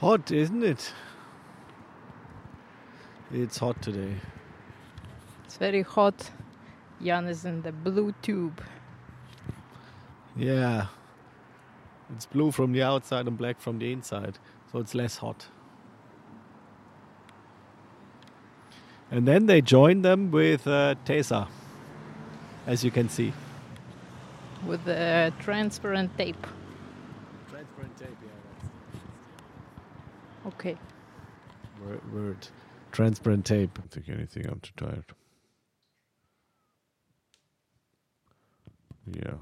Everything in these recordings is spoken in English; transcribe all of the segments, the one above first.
hot, isn't it? It's hot today. It's very hot. Jan is in the blue tube. Yeah. It's blue from the outside and black from the inside, so it's less hot. And then they join them with Tesa, as you can see. With the transparent tape. Transparent tape, yeah. Okay. Word. Transparent tape. I don't think anything, I'm too tired. Yeah.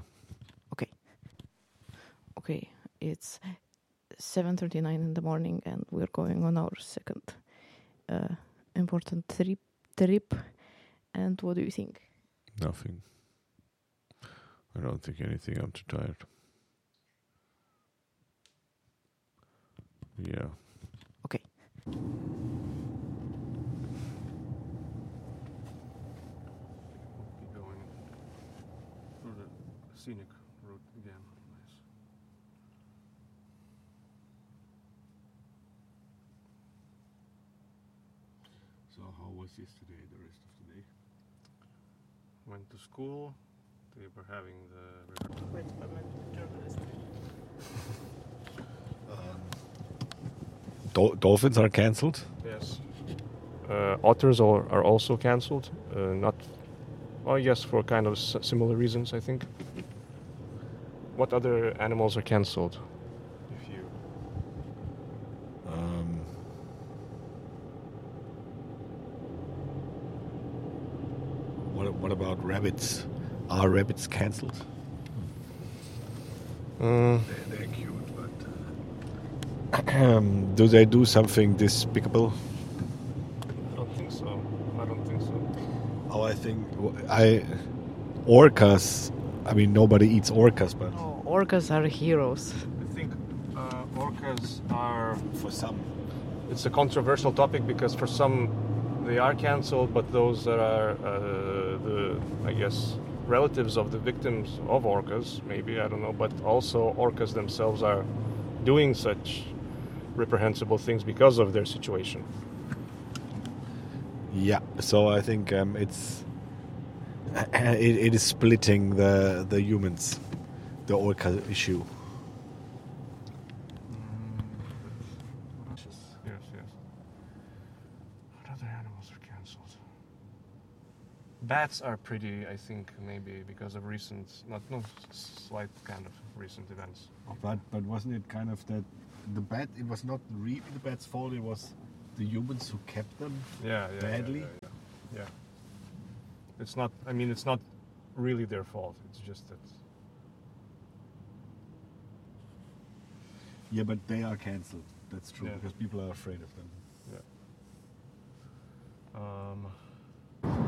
Okay, it's 7:39 in the morning and we're going on our second important trip. And what do you think? Nothing. I don't think anything, I'm too tired. Yeah. Okay. Keep going through the scenic route again. Nice. So how was yesterday, the rest of the day? Went to school. They were having the Dolphins are cancelled? Yes. Otters are also cancelled. Not, well, yes, for kind of similar reasons, I think. What other animals are cancelled? If you What about rabbits? Are rabbits cancelled? They're cute, but do they do something despicable? I don't think so. Oh, I think orcas. I mean, nobody eats orcas, but Oh, orcas are heroes. I think orcas are. for some. It's a controversial topic because for some they are cancelled, but those that are I guess, relatives of the victims of orcas, maybe, I don't know, but also orcas themselves are doing such reprehensible things because of their situation. Yeah, so I think it is splitting the humans, the orca issue. Yes. What other animals are cancelled? Bats are pretty, I think, maybe because of slight kind of recent events. But wasn't it kind of that the bat? It was not really the bat's fault. It was the humans who kept them. Badly. Yeah. It's not. I mean, it's not really their fault. It's just that. Yeah, but they are cancelled. That's true Yeah. because people are afraid of them. Yeah.